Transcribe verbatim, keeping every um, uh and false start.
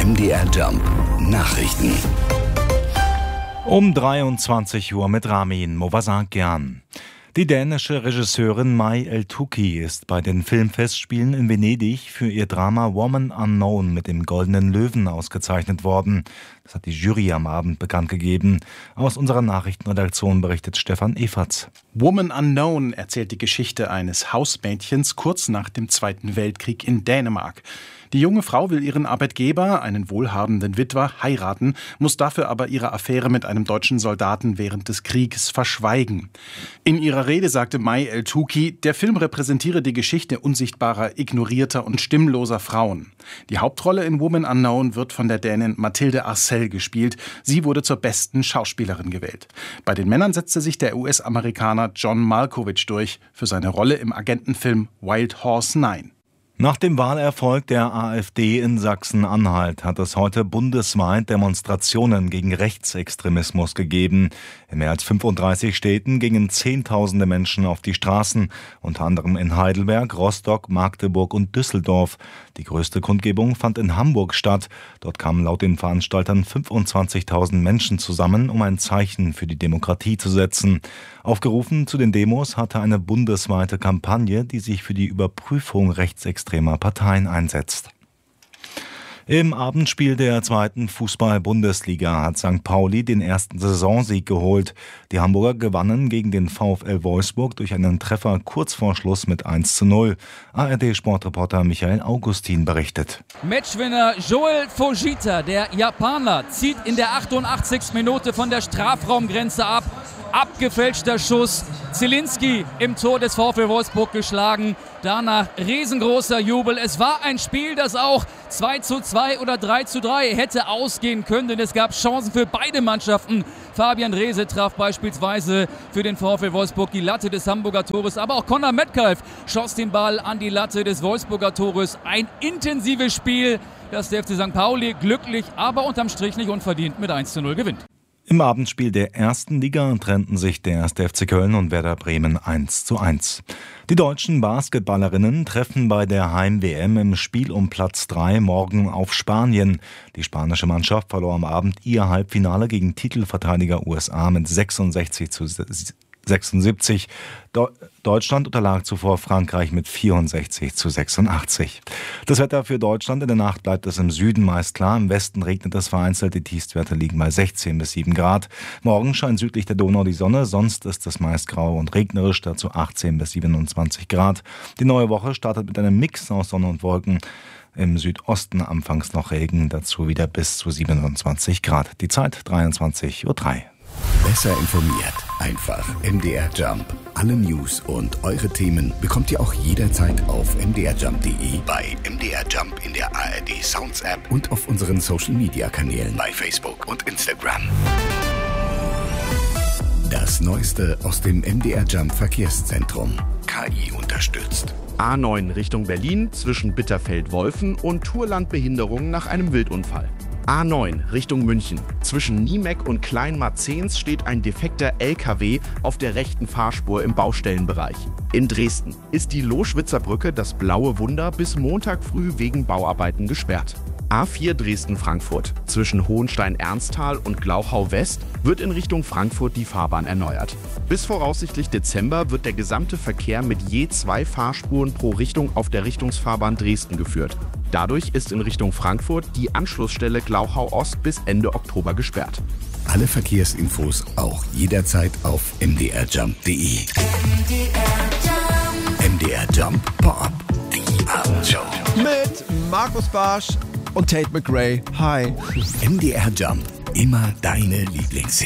M D R Jump Nachrichten. Um dreiundzwanzig Uhr mit Ramin Movasankian. Die dänische Regisseurin Mai El-Touki ist bei den Filmfestspielen in Venedig für ihr Drama Woman Unknown mit dem Goldenen Löwen ausgezeichnet worden. Das hat die Jury am Abend bekannt gegeben. Aus unserer Nachrichtenredaktion berichtet Stefan Eferts. Woman Unknown erzählt die Geschichte eines Hausmädchens kurz nach dem Zweiten Weltkrieg in Dänemark. Die junge Frau will ihren Arbeitgeber, einen wohlhabenden Witwer, heiraten, muss dafür aber ihre Affäre mit einem deutschen Soldaten während des Krieges verschweigen. In ihrer Rede sagte Mai El-Touki, der Film repräsentiere die Geschichte unsichtbarer, ignorierter und stimmloser Frauen. Die Hauptrolle in Woman Unknown wird von der Dänin Mathilde Arcel gespielt. Sie wurde zur besten Schauspielerin gewählt. Bei den Männern setzte sich der U S-Amerikaner John Malkovich durch für seine Rolle im Agentenfilm Wild Horse neun. Nach dem Wahlerfolg der AfD in Sachsen-Anhalt hat es heute bundesweit Demonstrationen gegen Rechtsextremismus gegeben. In mehr als fünfunddreißig Städten gingen Zehntausende Menschen auf die Straßen, unter anderem in Heidelberg, Rostock, Magdeburg und Düsseldorf. Die größte Kundgebung fand in Hamburg statt. Dort kamen laut den Veranstaltern fünfundzwanzigtausend Menschen zusammen, um ein Zeichen für die Demokratie zu setzen. Aufgerufen zu den Demos hatte eine bundesweite Kampagne, die sich für die Überprüfung rechtsextremer Parteien einsetzt. Im Abendspiel der zweiten Fußball-Bundesliga hat Sankt Pauli den ersten Saisonsieg geholt. Die Hamburger gewannen gegen den VfL Wolfsburg durch einen Treffer kurz vor Schluss mit eins zu null. A R D-Sportreporter Michael Augustin berichtet. Matchwinner Joel Fujita, der Japaner, zieht in der achtundachtzigsten Minute von der Strafraumgrenze ab. Abgefälschter Schuss, Zielinski im Tor des VfL Wolfsburg geschlagen. Danach riesengroßer Jubel. Es war ein Spiel, das auch zwei zu zwei oder drei zu drei hätte ausgehen können, denn es gab Chancen für beide Mannschaften. Fabian Reese traf beispielsweise für den VfL Wolfsburg die Latte des Hamburger Tores, aber auch Conor Metcalf schoss den Ball an die Latte des Wolfsburger Tores. Ein intensives Spiel, das der F C Sankt Pauli glücklich, aber unterm Strich nicht unverdient mit eins zu null gewinnt. Im Abendspiel der ersten Liga trennten sich der erste F C Köln und Werder Bremen eins zu eins. Die deutschen Basketballerinnen treffen bei der Heim-W M im Spiel um Platz drei morgen auf Spanien. Die spanische Mannschaft verlor am Abend ihr Halbfinale gegen Titelverteidiger U S A mit sechsundsechzig zu sechsundsiebzig. Deutschland unterlag zuvor Frankreich mit vierundsechzig zu sechsundachtzig. Das Wetter für Deutschland: in der Nacht bleibt es im Süden meist klar, im Westen regnet es vereinzelt, die Tiefstwerte liegen bei sechzehn bis sieben Grad. Morgen scheint südlich der Donau die Sonne, sonst ist es meist grau und regnerisch, dazu achtzehn bis siebenundzwanzig Grad. Die neue Woche startet mit einem Mix aus Sonne und Wolken. Im Südosten anfangs noch Regen, dazu wieder bis zu siebenundzwanzig Grad. Die Zeit dreiundzwanzig Uhr drei. Besser informiert, einfach M D R Jump. Alle News und eure Themen bekommt ihr auch jederzeit auf m d r jump punkt d e, bei M D R Jump in der A R D Sounds App und auf unseren Social Media Kanälen bei Facebook und Instagram. Das Neueste aus dem M D R Jump Verkehrszentrum. K I unterstützt. A neun Richtung Berlin zwischen Bitterfeld-Wolfen und Tourland-Behinderung nach einem Wildunfall. A neun Richtung München. Zwischen Niemek und Kleinmarzens steht ein defekter L K W auf der rechten Fahrspur im Baustellenbereich. In Dresden ist die Loschwitzer Brücke, das blaue Wunder, bis Montag früh wegen Bauarbeiten gesperrt. A vier Dresden-Frankfurt. Zwischen Hohenstein-Ernsthal und Glauchau-West wird in Richtung Frankfurt die Fahrbahn erneuert. Bis voraussichtlich Dezember wird der gesamte Verkehr mit je zwei Fahrspuren pro Richtung auf der Richtungsfahrbahn Dresden geführt. Dadurch ist in Richtung Frankfurt die Anschlussstelle Glauchau-Ost bis Ende Oktober gesperrt. Alle Verkehrsinfos auch jederzeit auf m d r jump punkt d e. M D R Jump Pop-Up, die Abendshow. Mit Markus Barsch und Tate McRae. Hi. M D R Jump, immer deine Lieblingshits.